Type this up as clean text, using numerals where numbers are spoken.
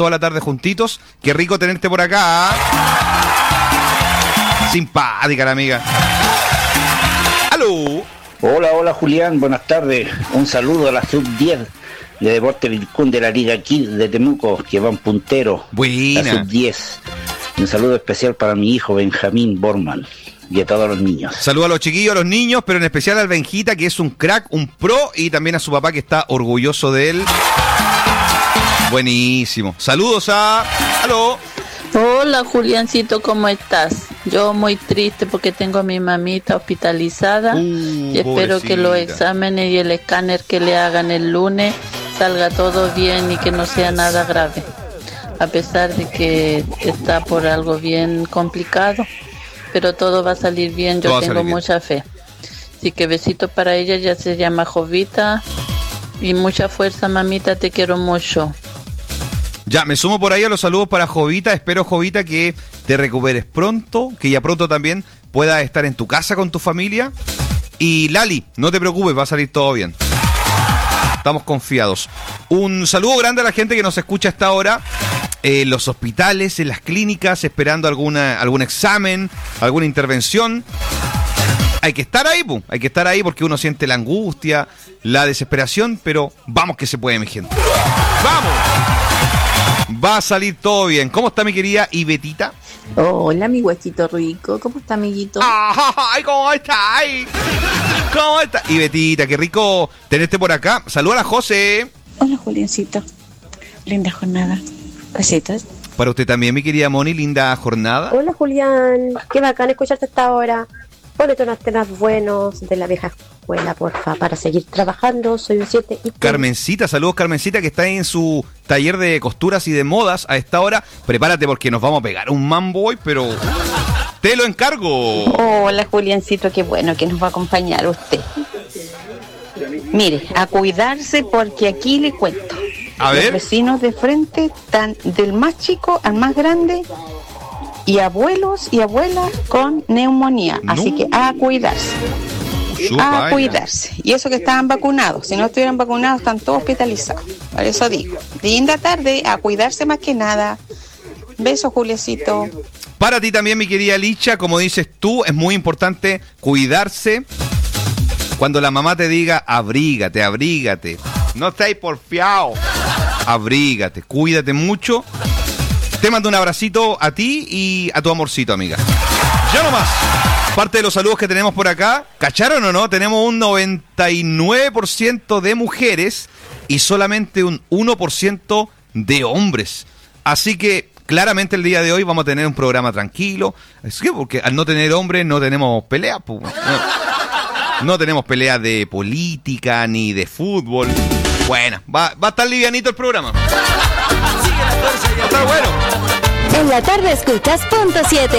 toda la tarde juntitos. Qué rico tenerte por acá. Simpática la amiga. ¡Aló! Hola Julián, buenas tardes. Un saludo a la sub-10 de Deportes Vilcún de la Liga Kids de Temuco, que van punteros. Buena. La sub-10. Un saludo especial para mi hijo Benjamín Borman y a todos los niños. Saludos a los chiquillos, a los niños, pero en especial al Benjita, que es un crack, un pro, y también a su papá, que está orgulloso de él. Buenísimo. Saludos a... ¡Aló! Hola Juliancito, ¿cómo estás? Yo muy triste porque tengo a mi mamita hospitalizada y espero pobrecita. que los exámenes y el escáner que le hagan el lunes salga todo bien y que no sea nada grave, a pesar de que está por algo bien complicado, pero todo va a salir bien, yo tengo mucha fe. Así que besitos para ella, ya se llama Jovita, y mucha fuerza, mamita, te quiero mucho. Ya, me sumo por ahí a los saludos para Jovita. Espero, Jovita, que te recuperes pronto, que ya pronto también puedas estar en tu casa con tu familia. Y Lali, no te preocupes, va a salir todo bien. Estamos confiados. Un saludo grande a la gente que nos escucha hasta ahora, en los hospitales, en las clínicas, esperando algún examen, alguna intervención. Hay que estar ahí, hay que estar ahí porque uno siente la angustia, la desesperación, pero vamos que se puede, mi gente. ¡Vamos! Va a salir todo bien. ¿Cómo está mi querida Ibetita? Hola, mi huesito rico. ¿Cómo está, amiguito? ¡Ay, cómo está! ¿Cómo está? Ibetita, qué rico tenerte por acá. Saluda a la José. Hola, Juliancito. Linda jornada. Besitos. Para usted también, mi querida Moni, linda jornada. Hola, Julián. Qué bacán escucharte hasta ahora. Ponete unos temas buenos de la vieja escuela, porfa, para seguir trabajando. Soy un 7 y... Carmencita, saludos Carmencita, que está ahí en su taller de costuras y de modas a esta hora. Prepárate porque nos vamos a pegar un mambo hoy, pero te lo encargo. Hola, Juliancito, qué bueno que nos va a acompañar usted. Mire, a cuidarse porque aquí le cuento. A ver. Los vecinos de frente están del más chico al más grande y abuelos y abuelas con neumonía. No. Así que a cuidarse. A cuidarse. Y eso que estaban vacunados. Si no estuvieran vacunados, están todos hospitalizados. Por eso digo, linda tarde, a cuidarse más que nada. Besos, Juliecito. Para ti también, mi querida Licha, como dices tú, es muy importante cuidarse. Cuando la mamá te diga, abrígate, abrígate. No estáis porfiado. Abrígate, cuídate mucho. Te mando un abracito a ti y a tu amorcito, amiga. Ya nomás. Parte de los saludos que tenemos por acá. ¿Cacharon o no? Tenemos un 99% de mujeres y solamente un 1% de hombres. Así que claramente el día de hoy vamos a tener un programa tranquilo. Es que porque al no tener hombres no tenemos pelea. No tenemos pelea de política ni de fútbol. Bueno, va a estar livianito el programa. Va a estar bueno. En la tarde escuchas Punto 7.